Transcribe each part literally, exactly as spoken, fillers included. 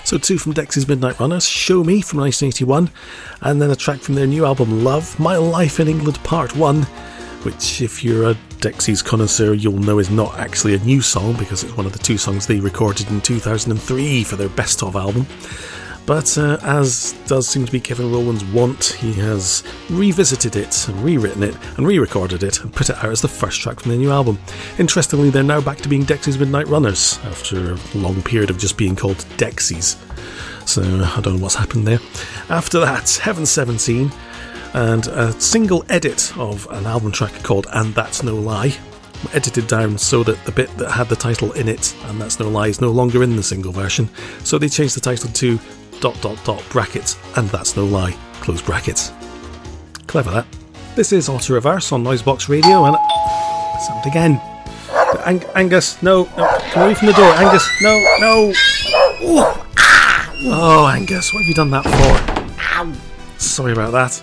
So two from Dexy's Midnight Runners, Show Me from nineteen eighty-one, and then a track from their new album Love, My Life in England Part one, which if you're a Dexy's connoisseur you'll know is not actually a new song because it's one of the two songs they recorded in two thousand three for their best of album. But uh, as does seem to be Kevin Rowland's wont, he has revisited it and rewritten it and re-recorded it and put it out as the first track from the new album. Interestingly, they're now back to being Dexy's Midnight Runners after a long period of just being called Dexys. So I don't know what's happened there. After that, Heaven seventeen and a single edit of an album track called And That's No Lie, edited down so that the bit that had the title in it, And That's No Lie, is no longer in the single version. So they changed the title to dot dot dot brackets And That's No Lie close brackets. Clever that. This is Auto Reverse on Noisebox Radio, and sound again. Ang- Angus, no, no, come away from the door. Angus, no, no. Ooh, ah. Oh, Angus, what have you done that for? Ow. Sorry about that.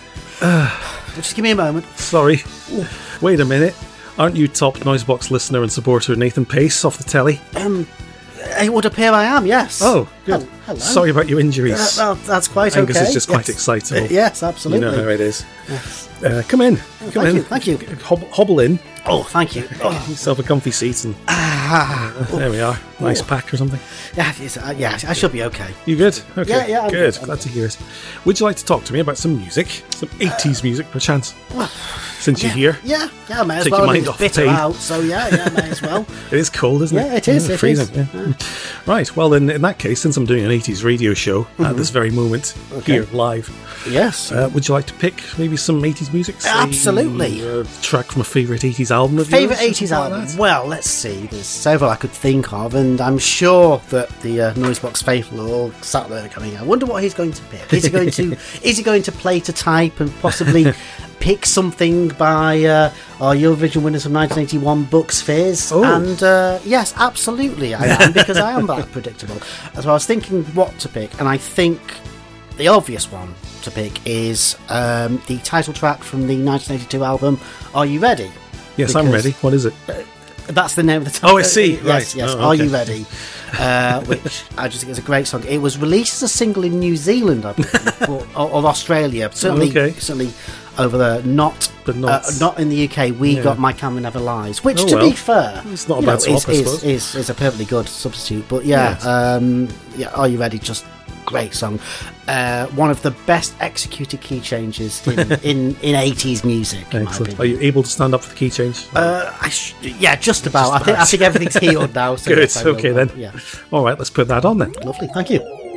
Uh, Just give me a moment. Sorry. Wait a minute. Aren't you top Noisebox listener and supporter Nathan Pace off the telly? Um, it would appear I am, yes. Oh, good. Oh, hello. Sorry about your injuries. Uh, well, that's quite Angus okay. is just quite yes. excitable. Uh, yes, absolutely. You know how it is. Yes. Uh, come in. Oh, come thank in. you, thank you. Hob- hobble in. Oh, thank you. Oh. Get yourself a comfy seat and Ah, uh, there we are. Nice oh. pack or something. Yeah, it's, uh, yeah, I should be okay. You good? Okay. Yeah, yeah, I'm good. good. Glad to hear it. Would you like to talk to me about some music? Some eighties music, perchance? Well, Since yeah, you're here. Yeah, yeah, I may as Take well. your I mean, mind it's off the bitter pain. out, so yeah, yeah, may as well. It is cold, isn't it? Yeah, it is, Yeah, it freezing. is. Yeah. Right, well, then, in that case, since I'm doing an eighties radio show Mm-hmm. at this very moment, Okay. here, live, Yes. uh, would you like to pick maybe some eighties music? Say, Absolutely. A track from a favourite eighties album of Favourite yours, eighties something like album? that? Well, let's see. There's several I could think of, and I'm sure that the uh, Noisebox faithful are all sat there going, I wonder what he's going to pick. Is he going to is he going to play to type and possibly pick something by uh, our Eurovision winners from nineteen eighty-one, Bucks Fizz? Oh. And uh, yes, absolutely I am, because I am that predictable. So I was thinking what to pick, and I think the obvious one to pick is um, the title track from the nineteen eighty-two album, Are You Ready? Yes, I'm Because- ready. What is it? That's the name of the title. Oh, I see. Yes, Right. yes. Oh, Are okay. You Ready? Uh, which I just think is a great song. It was released as a single in New Zealand, I believe, or, or Australia. Certainly, Okay. certainly over there. Not, But not- uh, not in the U K. We Yeah. got My Camera Never Lies, which, Oh, to well. be fair, It's not a you bad know, swap, is, I is, suppose. is, is a perfectly good substitute. But yeah, Yes. um, yeah. Are You Ready? Just great song. Uh, one of the best executed key changes in in, in eighties music. In my Excellent. Are opinion. you able to stand up for the key change? Uh, I sh- yeah, just about. Just I think I about. think everything's healed now. So Good. yes, I will. Okay, then. Yeah, All right, let's put that on then. lovely. Thank you.